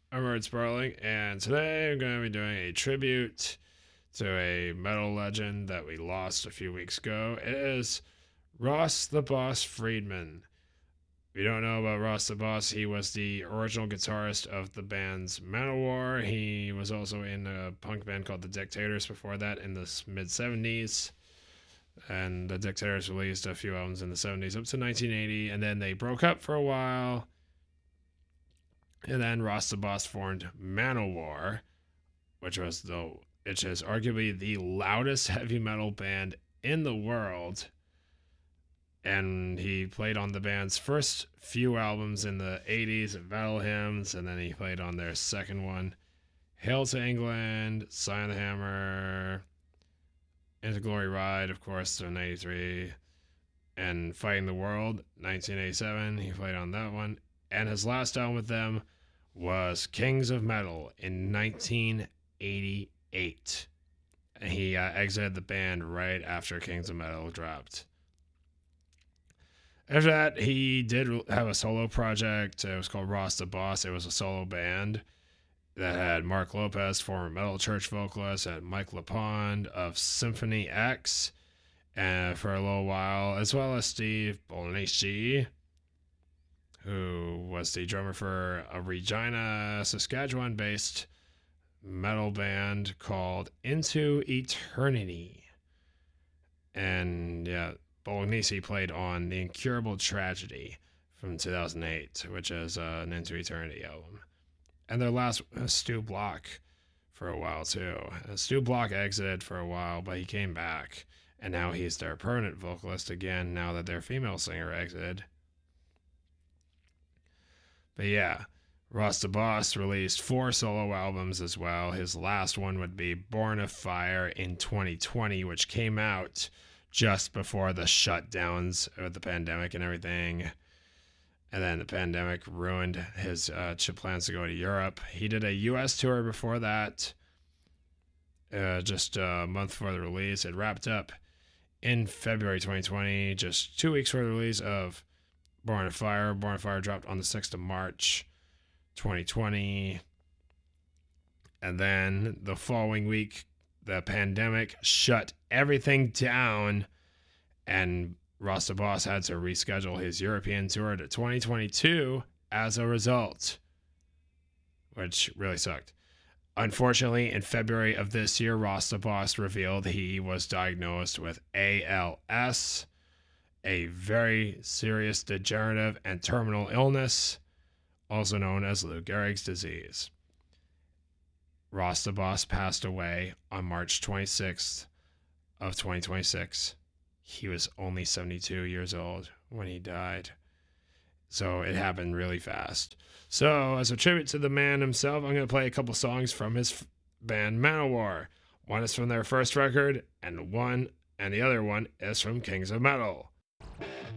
I'm Art Sparling, and today I'm going to be doing a tribute to a metal legend that we lost a few weeks ago. It is Ross the Boss Friedman. If you don't know about Ross the Boss, he was the original guitarist of the band's Manowar. He was also in a punk band called The Dictators before that in the mid 70s. And The Dictators released a few albums in the 70s up to 1980, and then they broke up for a while. And then Ross the Boss formed Manowar, which is arguably the loudest heavy metal band in the world. And he played on the band's first few albums in the 80s, Battle Hymns, and then he played on their second one, Hail to England, Sign of the Hammer, Into Glory Ride, of course, in 93, and Fighting the World, 1987. He played on that one. And his last album with them was Kings of Metal in 1988. And he exited the band right after Kings of Metal dropped. After that, he did have a solo project. It was called Ross the Boss. It was a solo band that had Mark Lopez, former Metal Church vocalist, and Mike LePond of Symphony X for a little while, as well as Steve Bolognesi, who was the drummer for a Regina, Saskatchewan-based metal band called Into Eternity. And yeah, Bolognesi played on The Incurable Tragedy from 2008, which is an Into Eternity album. And their last was Stu Block for a while too. Stu Block exited for a while, but he came back, and now he's their permanent vocalist again now that their female singer exited. But yeah, Ross the Boss released 4 solo albums as well. His last one would be Born of Fire in 2020, which came out just before the shutdowns of the pandemic and everything. And then the pandemic ruined his plans to go to Europe. He did a US tour before that, just a month before the release. It wrapped up in February 2020, just 2 weeks before the release of Born of Fire. Born of Fire dropped on the 6th of March 2020. And then the following week, the pandemic shut everything down, and Ross the Boss had to reschedule his European tour to 2022 as a result, which really sucked. Unfortunately, in February of this year, Ross the Boss revealed he was diagnosed with ALS, a very serious degenerative and terminal illness, also known as Lou Gehrig's disease. Ross the Boss passed away on March 26th of 2026. He was only 72 years old when he died. So it happened really fast. So as a tribute to the man himself, I'm going to play a couple songs from his band Manowar. One is from their first record, and the other one is from Kings of Metal.